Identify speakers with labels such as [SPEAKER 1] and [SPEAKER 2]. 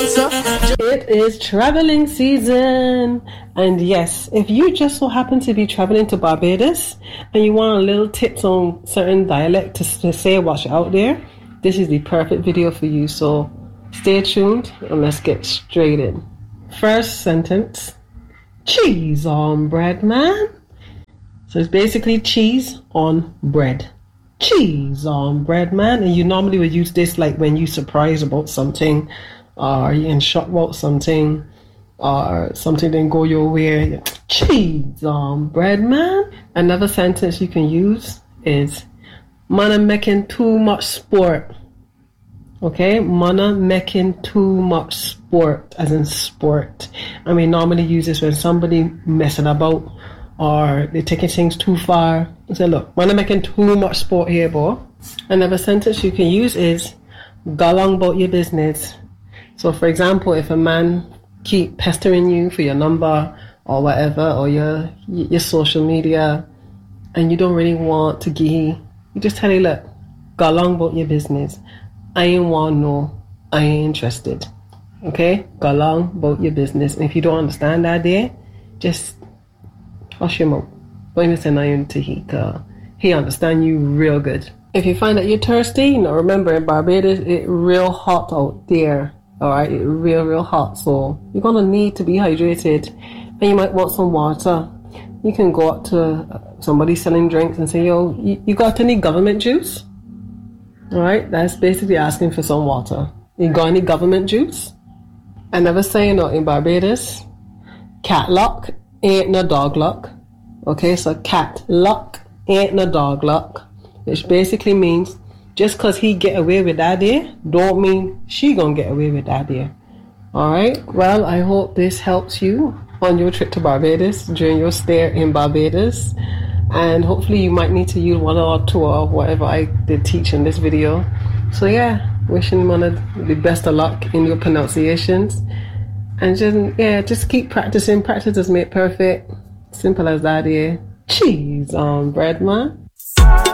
[SPEAKER 1] It is traveling season, and yes, if you just so happen to be traveling to Barbados and you want a little tips on certain dialect to say whilst you're out there, this is the perfect video for you. So stay tuned and let's get straight in. First sentence: cheese on bread, man. So it's basically cheese on bread. Cheese on bread, man. And you normally would use this like when you're surprised about something, or you're in shock about something, or something didn't go your way. Cheese on bread, man. Another sentence you can use is man are making too much sport. Okay, man are making too much sport, as in sport. I mean, normally use this when somebody messing about or they're taking things too far. Say, look, man are making too much sport here, boy. Another sentence you can use is go along about your business. So for example, if a man keep pestering you for your number or whatever, or your social media, and you don't really want to give, you just tell him, look, go along about your business. I ain't want no, I ain't interested. Okay? Go along about your business. And if you don't understand that there, just hush him up. Don't even say nothing to he understand you real good. If you find that you're thirsty, remember in Barbados, it's real hot out there. Alright, it's real hot. So you're gonna need to be hydrated, and you might want some water. You can go up to somebody selling drinks and say, yo, you got any government juice? Alright, that's basically asking for some water. You got any government juice? Another saying in Barbados, cat luck ain't no dog luck. Okay, so cat luck ain't no dog luck, which basically means just cause he get away with that there, don't mean she gonna get away with that there. Alright, well, I hope this helps you on your trip to Barbados, during your stay in Barbados, and hopefully you might need to use one or two of whatever I did teach in this video. So yeah, wishing one of the best of luck in your pronunciations, and just keep practicing. Practice does make perfect. Simple as that here. Cheese on bread, man.